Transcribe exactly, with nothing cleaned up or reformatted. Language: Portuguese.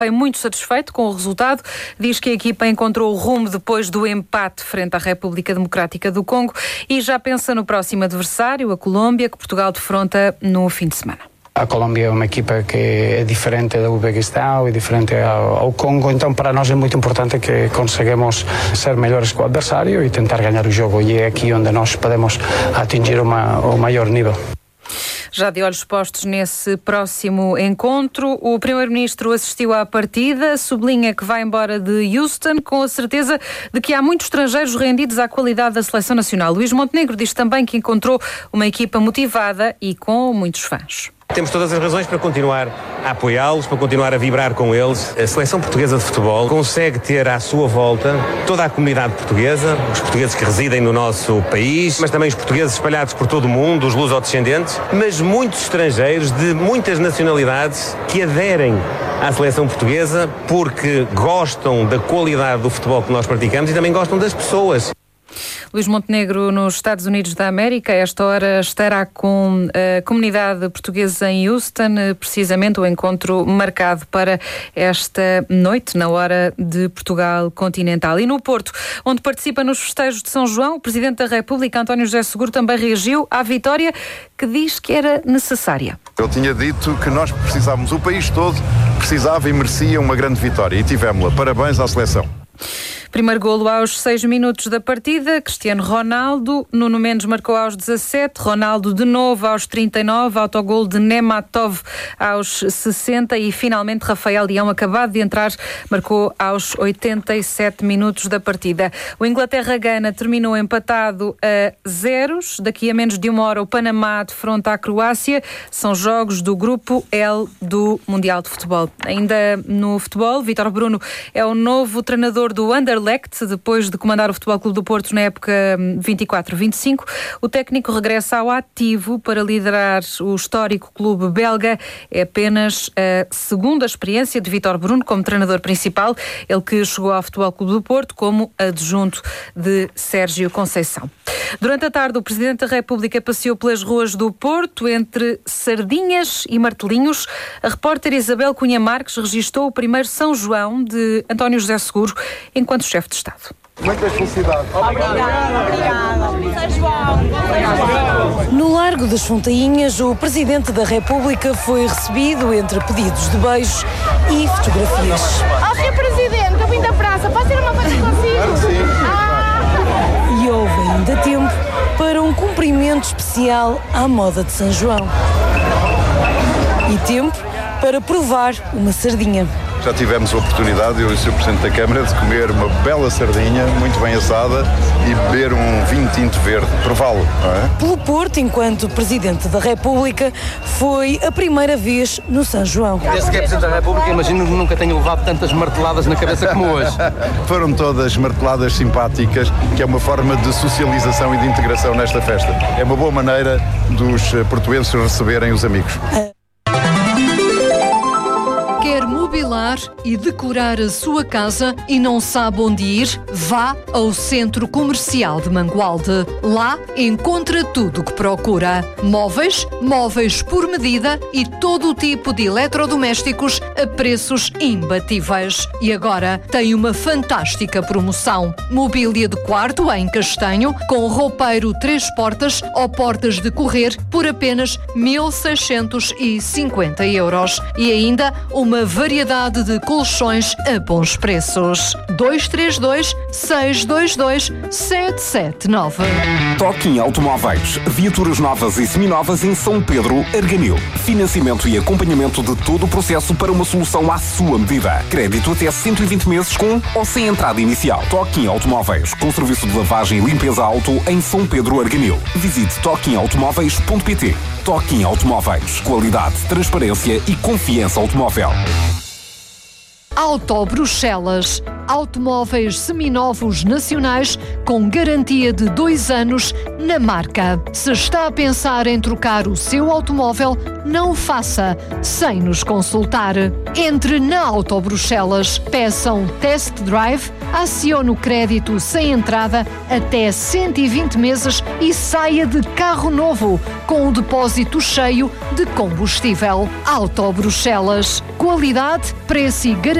muito satisfeito com o resultado. Diz que a equipa encontrou o rumo depois do empate frente à República Democrática do Congo e já pensa no próximo adversário, a Colômbia, que Portugal defronta no fim de semana. A Colômbia é uma equipa que é diferente do Uzbequistão e diferente ao, ao Congo, então para nós é muito importante que conseguimos ser melhores que o adversário e tentar ganhar o jogo, e é aqui onde nós podemos atingir uma, o maior nível. Já de olhos postos nesse próximo encontro, o primeiro-ministro assistiu à partida, sublinha que vai embora de Houston com a certeza de que há muitos estrangeiros rendidos à qualidade da seleção nacional. Luís Montenegro diz também que encontrou uma equipa motivada e com muitos fãs. Temos todas as razões para continuar a apoiá-los, para continuar a vibrar com eles. A seleção portuguesa de futebol consegue ter à sua volta toda a comunidade portuguesa, os portugueses que residem no nosso país, mas também os portugueses espalhados por todo o mundo, os lusodescendentes, mas muitos estrangeiros de muitas nacionalidades que aderem à seleção portuguesa porque gostam da qualidade do futebol que nós praticamos e também gostam das pessoas. Luís Montenegro, nos Estados Unidos da América, a esta hora estará com a comunidade portuguesa em Houston, precisamente o encontro marcado para esta noite, na hora de Portugal continental. E no Porto, onde participa nos festejos de São João, o Presidente da República, António José Seguro, também reagiu à vitória que diz que era necessária. Eu tinha dito que nós precisávamos, o país todo precisava e merecia uma grande vitória e tivemos-la. Parabéns à seleção. Primeiro golo aos seis minutos da partida, Cristiano Ronaldo. Nuno Mendes marcou aos dezassete, Ronaldo de novo aos trinta e nove, autogolo de Nematov aos sessenta e finalmente Rafael Leão, acabado de entrar, marcou aos oitenta e sete minutos da partida. O Inglaterra-Gana terminou empatado a zeros. Daqui a menos de uma hora o Panamá defronta a Croácia. São jogos do grupo L do Mundial de Futebol. Ainda no futebol, Vítor Bruno é o novo treinador do Anderlecht. Depois de comandar o Futebol Clube do Porto na época vinte e quatro vinte e cinco, o técnico regressa ao ativo para liderar o histórico clube belga. É apenas a segunda experiência de Vítor Bruno como treinador principal, ele que chegou ao Futebol Clube do Porto como adjunto de Sérgio Conceição. Durante a tarde, o Presidente da República passeou pelas ruas do Porto entre sardinhas e martelinhos. A repórter Isabel Cunha Marques registou o primeiro São João de António José Seguro enquanto chefe de Estado. Muitas felicidades. Obrigada, obrigada. São João. No Largo das Fontainhas, o Presidente da República foi recebido entre pedidos de beijos e fotografias. Ó, senhor Presidente, eu vim da praça, posso ter uma foto consigo? Sim. Ah. E houve ainda tempo para um cumprimento especial à moda de São João. E tempo para provar uma sardinha. Já tivemos a oportunidade, eu e o senhor Presidente da Câmara, de comer uma bela sardinha, muito bem assada, e beber um vinho tinto verde, prová-lo, não é? Pelo Porto, enquanto Presidente da República, foi a primeira vez no São João. Desde que é Presidente da República, imagino que nunca tenha levado tantas marteladas na cabeça como hoje. Foram todas marteladas simpáticas, que é uma forma de socialização e de integração nesta festa. É uma boa maneira dos portuenses receberem os amigos. Quer mobilar e decorar a sua casa e não sabe onde ir? Vá ao Centro Comercial de Mangualde. Lá encontra tudo o que procura. Móveis, móveis por medida e todo o tipo de eletrodomésticos a preços imbatíveis. E agora tem uma fantástica promoção. Mobília de quarto em castanho com roupeiro três portas ou portas de correr por apenas mil seiscentos e cinquenta euros. E ainda uma variedade de colchões a bons preços. dois três dois, seis dois dois, sete sete nove. Toquim Automóveis. Viaturas novas e seminovas em São Pedro, Arganil. Financiamento e acompanhamento de todo o processo para uma solução à sua medida. Crédito até cento e vinte meses com ou sem entrada inicial. Toquim Automóveis. Com serviço de lavagem e limpeza auto em São Pedro, Arganil. Visite toquim automóveis ponto pt. Toquim Automóveis. Qualidade, transparência e confiança automóvel. Auto Bruxelas. automóveis seminovos nacionais com garantia de dois anos na marca. Se está a pensar em trocar o seu automóvel, não o faça sem nos consultar. Entre na Auto Bruxelas, peça um test drive, acione o crédito sem entrada até cento e vinte meses e saia de carro novo com o depósito cheio de combustível. Auto Bruxelas. Qualidade, preço e garantia